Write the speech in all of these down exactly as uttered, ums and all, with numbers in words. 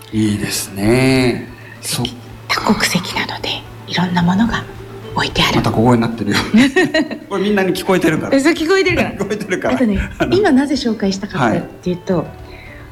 いいですね。 そ多国籍なのでいろんなものが置いてある。 また小声になってるよこれみんなに聞こえてるから。 そう聞こえてるから聞こえてるから。 あとね今なぜ紹介したかったっていうと、はい、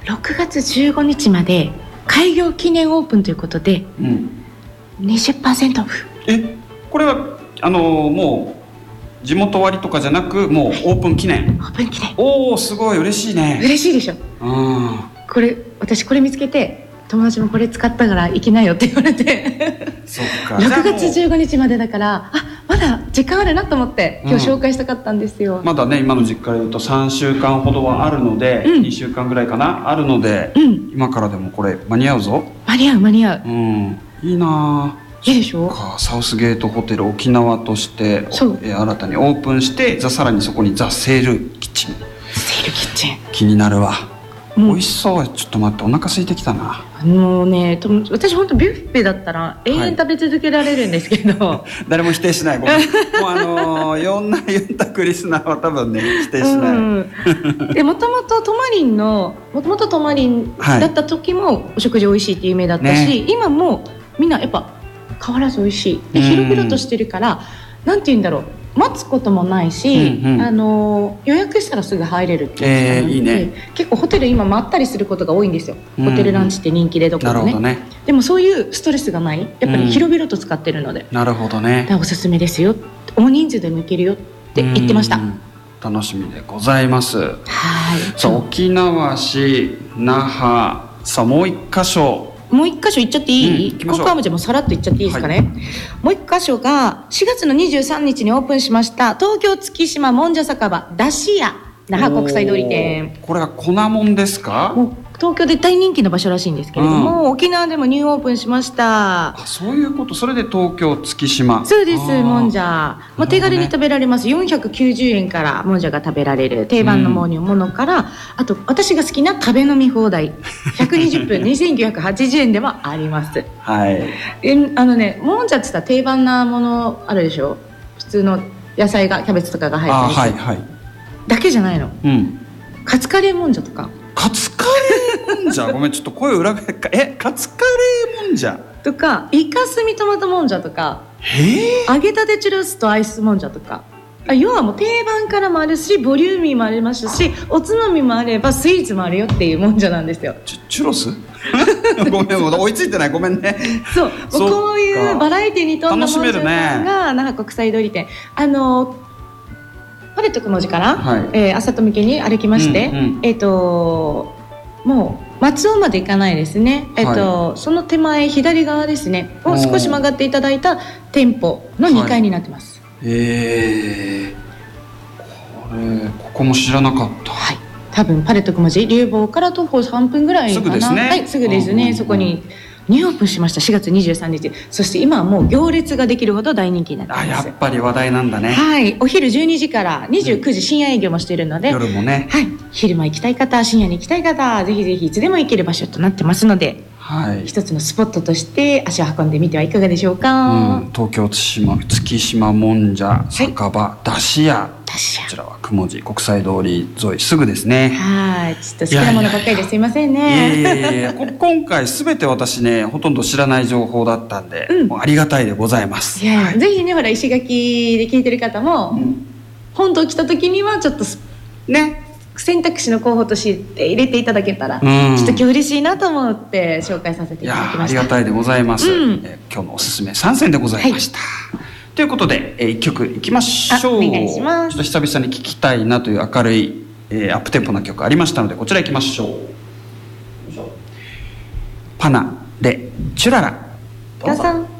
ろくがつじゅうごにちまで開業記念オープンということで、うん、にじゅっパーセント オフ。 えこれはあのもう地元割とかじゃなくもうオープン記念、 はい、オープン記念。 おおすごい嬉しいね。 嬉しいでしょ。うんこれ私これ見つけて友達もこれ使ったから行きなよって言われてそっかろくがつじゅうごにちまでだからあまだ時間あるなと思って今日紹介したかったんですよ、 うん、まだね今の実家で言うとさんしゅうかんほどはあるので、うん、にしゅうかんぐらいかなあるので、うん、今からでもこれ間に合うぞ。 間に合う間に合う、 うん、いいないいでしょ。 サウスゲートホテル沖縄として新たにオープンしてザさらにそこにザ・セールキッチン。 セールキッチン気になるわ、うん、美味しそう。ちょっと待ってお腹空いてきたな。 もうね私本当ビュッフェだったら永遠食べ続けられるんですけど、はい、 誰も否定しない。ごめんもうあのー、いろんなユンタクリスナーは多分ね否定しない、うん、 でもともとトマリンのもともとトマリンだった時もお食事美味しいって有名だったし、ね、今もみんなやっぱ変わらず美味しいで広々としてるからなんて言うんだろう待つこともないし、うんうん、あの予約したらすぐ入れるっていう、えー、いいね。結構ホテル今待ったりすることが多いんですよ、うん、ホテルランチって人気でどこも ね, ねでもそういうストレスがないやっぱり広々と使ってるので、 うん、なるほどね。 おすすめですよ大人数でも行けるよって言ってました。 楽しみでございます。はいさあ沖縄市那覇さあもう一箇所もう一箇所行っちゃっていい、うん、ここはもうじゃもうさらっと行っちゃっていいですかね、はい、もう一箇所がしがつのにじゅうさんにちにオープンしました東京月島もんじゃ酒場だし屋那覇国際通り店。 これは粉もんですか。 もう東京で大人気の場所らしいんですけれども、うん、沖縄でもニューオープンしました。 あそういうこと。それで東京月島。 そうです。もんじゃ、まあ、手軽に食べられます。よんひゃくきゅうじゅうえんからもんじゃが食べられる定番のものから、うん、あと私が好きな食べ飲み放題ひゃくにじゅっぷんにせんきゅうひゃくはちじゅうえんでもあります。 はい。 えあのねもんじゃって言ったら定番なものあるでしょ。普通の野菜がキャベツとかが入ってるし、 はいはい、 だけじゃないの、 うん、 カツカレーもんじゃとか。 カツカレーもんじゃごめんちょっと声裏返ったえカツカレーもんじゃとかイカスミトマトもんじゃとかへ揚げたてチュロスとアイスもんじゃとかあ要はもう定番からもあるしボリューミーもありますしおつまみもあればスイーツもあるよっていうもんじゃなんですよ。 チュ、チュロスごめんもう追いついてないごめんね。 そうこういうバラエティに富んだもんじゃさんが那覇国際通り店あのパレットくもじから、はいえー、朝と向けに歩きまして、うんうんえー、ともう松尾まで行かないですね、えーとはい、その手前左側ですねを少し曲がっていただいた店舗のにかいになってます。 はい、えー、これここも知らなかった。 はい多分パレットくもじ流房から徒歩さんぷんぐらいかな。 すぐですね。 はいすぐですね、うんうんうん、そこにニューオープンしました。しがつにじゅうさんにちそして今はもう行列ができるほど大人気になってます。 あやっぱり話題なんだね。 はいお昼じゅうにじからにじゅうくじ深夜営業もしているので、 夜もねはい昼間行きたい方深夜に行きたい方ぜひぜひいつでも行ける場所となってますので、はい、一つのスポットとして足を運んでみてはいかがでしょうか、 うん、東京月島、月島もんじゃ酒場、はい、だし屋こちらは雲寺国際通り沿いすぐですね。 はいちょっと好きなものばっかりですいませんね。 いやいやいや今回すべて私ねほとんど知らない情報だったんで、うん、もうありがたいでございます。 いやいや、はい、ぜひねほら石垣で聞いてる方も、うん、本島来た時にはちょっとね選択肢の候補として入れていただけたら、うん、ちょっと今日嬉しいなと思って紹介させていただきました。 いやありがたいでございます、うんえー、今日のおすすめさんせんでございました、はいということで、えー、いっきょくいきましょう。 お願いします。 ちょっと久々に聴きたいなという明るい、えー、アップテンポな曲ありましたのでこちらいきましょう。パナでチュララどうぞ。